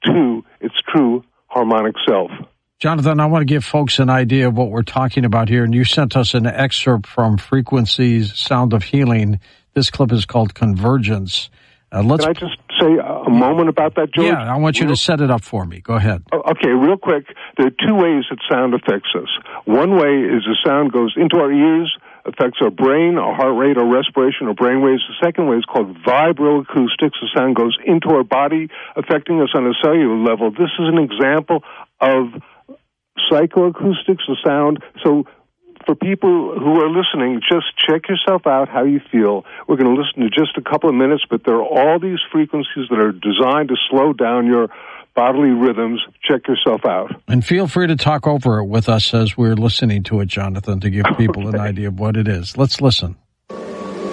to its true harmonic self. Jonathan, I want to give folks an idea of what we're talking about here, and you sent us an excerpt from Frequencies, Sound of Healing. This clip is called Convergence. Can I just say a moment about that, George? Yeah, I want you to set it up for me. Go ahead. Okay, real quick. There are two ways that sound affects us. One way is the sound goes into our ears, affects our brain, our heart rate, our respiration, our brain waves. The second way is called vibroacoustics. The sound goes into our body, affecting us on a cellular level. This is an example of psychoacoustics, the sound. So for people who are listening, just check yourself out, how you feel. We're going to listen to just a couple of minutes, but there are all these frequencies that are designed to slow down your bodily rhythms. Check yourself out. And feel free to talk over it with us as we're listening to it, Jonathan, to give people an idea of what it is. Let's listen.